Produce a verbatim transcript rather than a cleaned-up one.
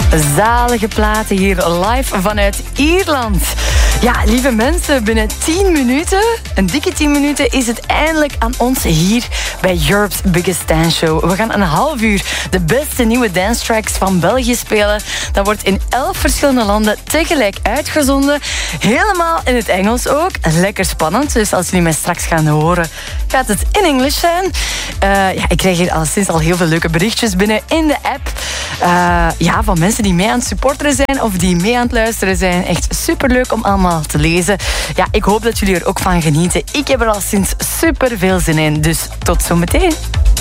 Zalige platen hier live vanuit Ierland. Ja, lieve mensen, binnen tien minuten, een dikke tien minuten, is het eindelijk aan ons hier bij Europe's Biggest Dance Show. We gaan een half uur de beste nieuwe dance tracks van België spelen. Dat wordt in elf verschillende landen tegelijk uitgezonden. Helemaal in het Engels ook. Lekker spannend, dus als jullie mij straks gaan horen, gaat het in Engels zijn. Uh, ja, ik krijg hier al sinds al heel veel leuke berichtjes binnen in de app. Uh, ja, van mensen die mee aan het supporteren zijn of die mee aan het luisteren zijn. Echt superleuk om allemaal te lezen. Ja, ik hoop dat jullie er ook van genieten. Ik heb er al sinds super veel zin in, dus tot zometeen.